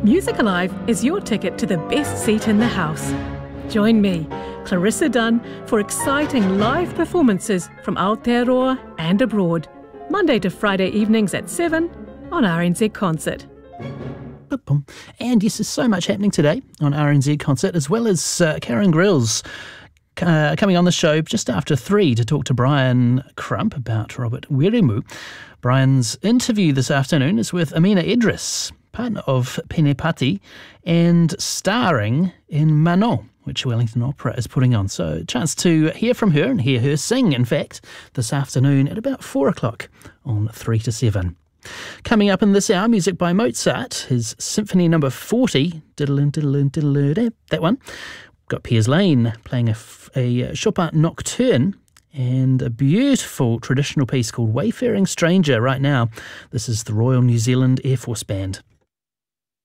Music Alive is your ticket to the best seat in the house. Join me, Clarissa Dunn, for exciting live performances from Aotearoa and abroad, Monday to Friday evenings at 7 on RNZ Concert. And yes, there's so much happening today on RNZ Concert, as well as Karen Grills coming on the show just after 3 to talk to Brian Crump about Robert Wiremu. Brian's interview this afternoon is with Amina Idris, partner of Penepati and starring in Manon, which Wellington Opera is putting on. So a chance to hear from her and hear her sing, in fact, this afternoon at about 4 o'clock on 3 to 7. Coming up in this hour, music by Mozart, his Symphony No. 40, that one. Got Piers Lane playing a Chopin Nocturne and a beautiful traditional piece called Wayfaring Stranger right now. This is the Royal New Zealand Air Force Band.